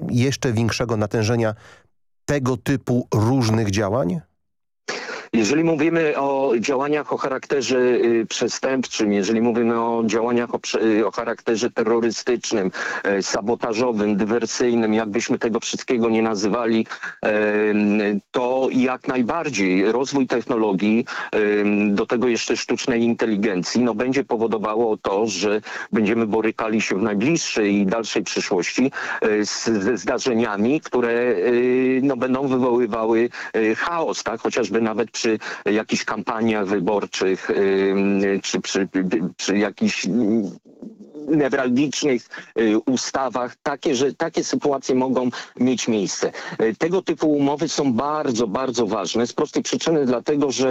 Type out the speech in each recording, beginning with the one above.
jeszcze większego natężenia tego typu różnych działań? Jeżeli mówimy o działaniach o charakterze przestępczym, jeżeli mówimy o działaniach o charakterze terrorystycznym, sabotażowym, dywersyjnym, jakbyśmy tego wszystkiego nie nazywali, to jak najbardziej rozwój technologii, do tego jeszcze sztucznej inteligencji, będzie powodowało to, że będziemy borykali się w najbliższej i dalszej przyszłości ze zdarzeniami, które będą wywoływały chaos, tak? Chociażby nawet przy jakichś kampaniach wyborczych, czy przy jakichś newralgicznych ustawach, takie sytuacje mogą mieć miejsce. Tego typu umowy są bardzo, bardzo ważne z prostej przyczyny, dlatego że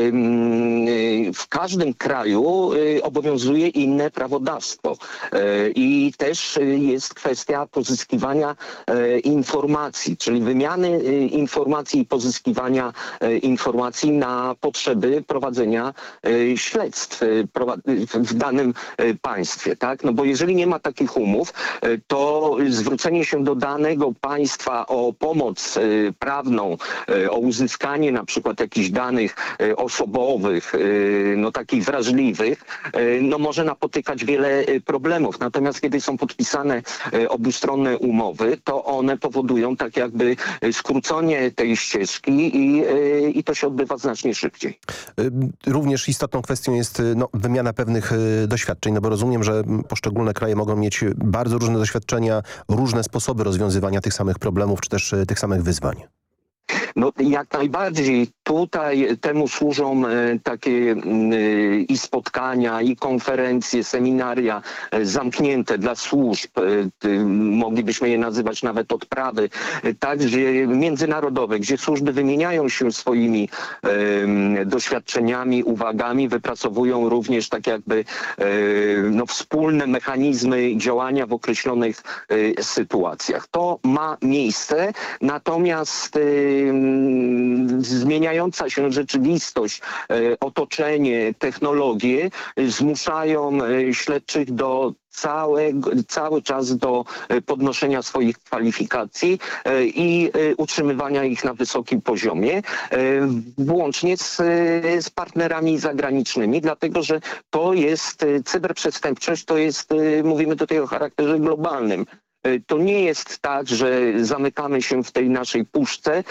w każdym kraju obowiązuje inne prawodawstwo i też jest kwestia pozyskiwania informacji, czyli wymiany informacji i pozyskiwania informacji na potrzeby prowadzenia śledztw w danym państwie, tak? Bo jeżeli nie ma takich umów, to zwrócenie się do danego państwa o pomoc prawną, o uzyskanie na przykład jakichś danych osobowych, takich wrażliwych, może napotykać wiele problemów. Natomiast kiedy są podpisane obustronne umowy, to one powodują tak jakby skrócenie tej ścieżki i to się odbywa znacznie szybciej. Również istotną kwestią jest wymiana pewnych doświadczeń, bo rozumiem, że poszczególne kraje mogą mieć bardzo różne doświadczenia, różne sposoby rozwiązywania tych samych problemów, czy też tych samych wyzwań. Jak najbardziej tutaj temu służą takie i spotkania, i konferencje, seminaria zamknięte dla służb, moglibyśmy je nazywać nawet odprawy, także międzynarodowe, gdzie służby wymieniają się swoimi doświadczeniami, uwagami, wypracowują również tak jakby wspólne mechanizmy działania w określonych sytuacjach. To ma miejsce, natomiast zmieniająca się rzeczywistość, otoczenie, technologie zmuszają śledczych cały czas do podnoszenia swoich kwalifikacji i utrzymywania ich na wysokim poziomie, włącznie z partnerami zagranicznymi, dlatego że to jest cyberprzestępczość, mówimy tutaj o charakterze globalnym. To nie jest tak, że zamykamy się w tej naszej puszce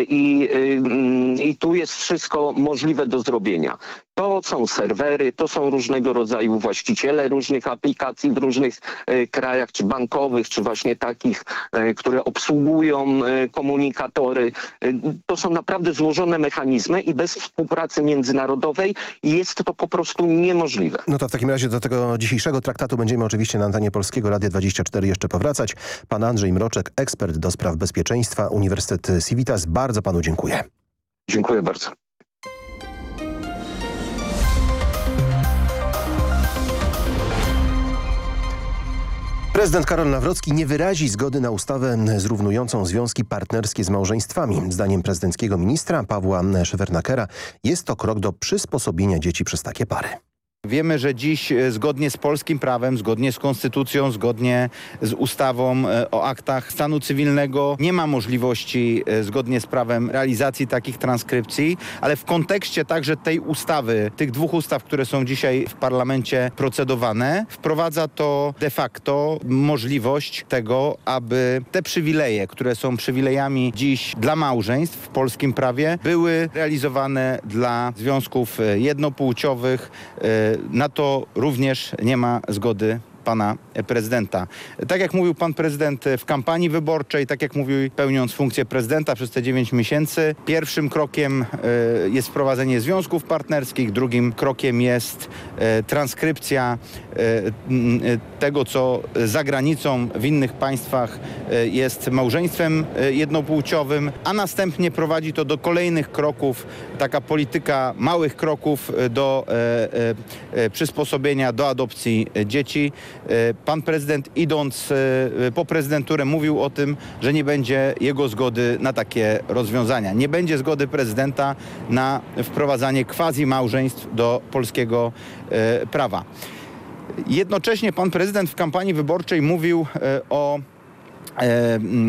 i tu jest wszystko możliwe do zrobienia. To są serwery, to są różnego rodzaju właściciele różnych aplikacji w różnych krajach, czy bankowych, czy właśnie takich, które obsługują komunikatory. To są naprawdę złożone mechanizmy i bez współpracy międzynarodowej jest to po prostu niemożliwe. To w takim razie do tego dzisiejszego traktatu będziemy oczywiście na antenie Polskiego Radia 24 jeszcze powracać. Pan Andrzej Mroczek, ekspert do spraw bezpieczeństwa, Uniwersytet Civitas. Bardzo panu dziękuję. Dziękuję bardzo. Prezydent Karol Nawrocki nie wyrazi zgody na ustawę zrównującą związki partnerskie z małżeństwami. Zdaniem prezydenckiego ministra Pawła Szefernakera jest to krok do przysposobienia dzieci przez takie pary. Wiemy, że dziś zgodnie z polskim prawem, zgodnie z konstytucją, zgodnie z ustawą o aktach stanu cywilnego nie ma możliwości zgodnie z prawem realizacji takich transkrypcji, ale w kontekście także tej ustawy, tych dwóch ustaw, które są dzisiaj w parlamencie procedowane, wprowadza to de facto możliwość tego, aby te przywileje, które są przywilejami dziś dla małżeństw w polskim prawie, były realizowane dla związków jednopłciowych. Na to również nie ma zgody pana prezydenta. Tak jak mówił pan prezydent w kampanii wyborczej, tak jak mówił pełniąc funkcję prezydenta przez te 9 miesięcy, pierwszym krokiem jest wprowadzenie związków partnerskich, drugim krokiem jest transkrypcja tego, co za granicą w innych państwach jest małżeństwem jednopłciowym, a następnie prowadzi to do kolejnych kroków, taka polityka małych kroków do przysposobienia do adopcji dzieci. Pan prezydent, idąc po prezydenturę, mówił o tym, że nie będzie jego zgody na takie rozwiązania. Nie będzie zgody prezydenta na wprowadzanie quasi-małżeństw do polskiego prawa. Jednocześnie pan prezydent w kampanii wyborczej mówił o